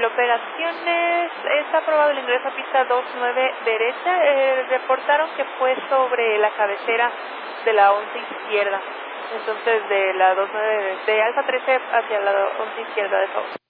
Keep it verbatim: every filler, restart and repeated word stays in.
La operación es, es aprobado el ingreso a pista dos nueve derecha. Eh, reportaron que fue sobre la cabecera de la once izquierda. Entonces de la dos nueve de Alfa trece hacia la once izquierda de favor.